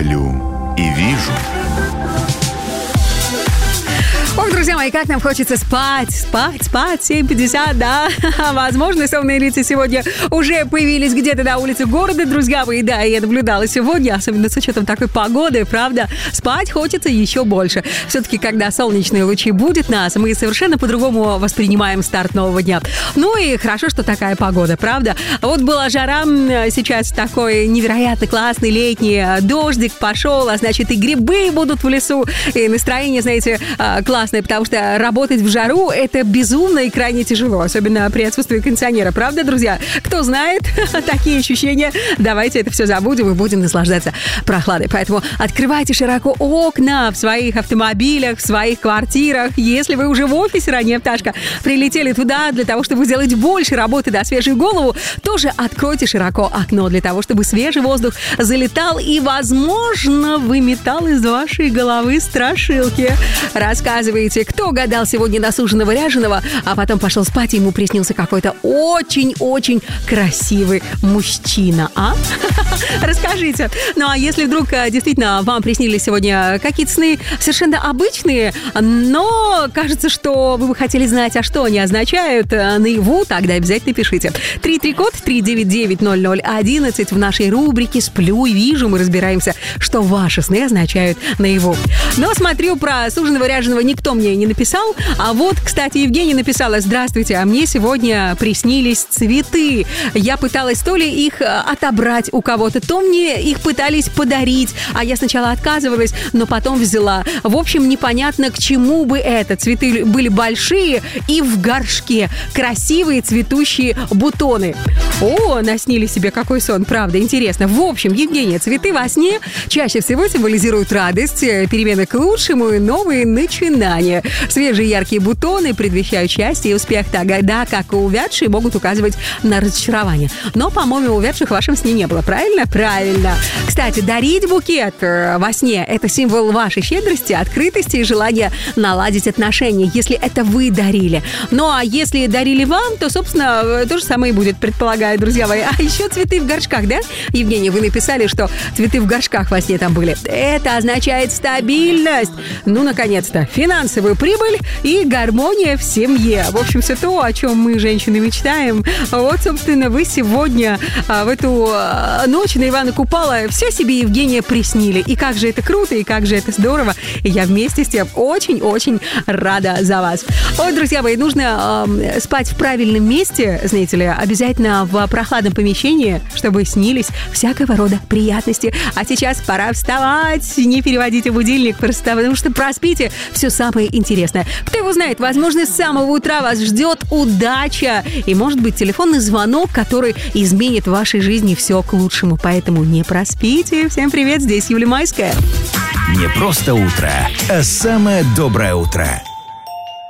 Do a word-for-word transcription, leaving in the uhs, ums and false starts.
сплю и вижу. Ох, друзья мои, как нам хочется спать, спать, спать, семь пятьдесят, да? Возможно, сонные лица сегодня уже появились где-то на улице города, друзья мои, да, я наблюдала сегодня, особенно с учетом такой погоды, правда, спать хочется еще больше. Все-таки, когда солнечные лучи будут нас, мы совершенно по-другому воспринимаем старт нового дня. Ну и хорошо, что такая погода, правда? Вот была жара, сейчас такой невероятно классный летний дождик пошел, а значит и грибы будут в лесу, и настроение, знаете, классное. Потому что работать в жару – это безумно и крайне тяжело, особенно при отсутствии кондиционера. Правда, друзья? Кто знает такие ощущения, давайте это все забудем и будем наслаждаться прохладой. Поэтому открывайте широко окна в своих автомобилях, в своих квартирах. Если вы уже в офисе, ранняя пташка, прилетели туда для того, чтобы сделать больше работы на свежую голову, тоже откройте широко окно для того, чтобы свежий воздух залетал и, возможно, выметал из вашей головы страшилки. Рассказывайте, кто гадал сегодня на суженого ряженого, а потом пошел спать, и ему приснился какой-то очень-очень красивый мужчина, а? Расскажите. Ну, а если вдруг действительно вам приснились сегодня какие-то сны совершенно обычные, но кажется, что вы бы хотели знать, а что они означают наяву, тогда обязательно пишите. три три код три девять девять ноль ноль одиннадцать в нашей рубрике «Сплю и вижу». Мы разбираемся, что ваши сны означают наяву. Но смотрю, про суженого ряженого никто Никто мне не написал. А вот, кстати, Евгения написала: здравствуйте, а мне сегодня приснились цветы. Я пыталась то ли их отобрать у кого-то, то мне их пытались подарить. А я сначала отказывалась, но потом взяла. В общем, непонятно, к чему бы это. Цветы были большие и в горшке. Красивые цветущие бутоны. О, наснили себе какой сон, правда, интересно. В общем, Евгения, цветы во сне чаще всего символизируют радость, перемены к лучшему и новые начинания. Свежие яркие бутоны предвещают счастье и успех, тогда как и увядшие могут указывать на разочарование. Но, по-моему, увядших в вашем сне не было, правильно? Правильно. Кстати, дарить букет во сне – это символ вашей щедрости, открытости и желания наладить отношения, если это вы дарили. Ну, а если дарили вам, то, собственно, то же самое и будет, предполагаю, друзья мои. А еще цветы в горшках, да? Евгения, вы написали, что цветы в горшках во сне там были. Это означает стабильность. Ну, наконец-то, финансовую прибыль и гармония в семье. В общем, все то, о чем мы, женщины, мечтаем. Вот, собственно, вы сегодня в эту ночь на Ивана Купала все себе, Евгения, приснили. И как же это круто, и как же это здорово. И я вместе с тем очень-очень рада за вас. Ой, друзья мои, нужно э, спать в правильном месте, знаете ли, обязательно в прохладном помещении, чтобы снились всякого рода приятности. А сейчас пора вставать. Не переводите будильник, просто потому что проспите все самое интересное. Кто его знает, возможно, с самого утра вас ждет удача. И, может быть, телефонный звонок, который изменит в вашей жизни все к лучшему. Поэтому не проспите. Всем привет, здесь Юлия Майская. Не просто утро, а самое доброе утро.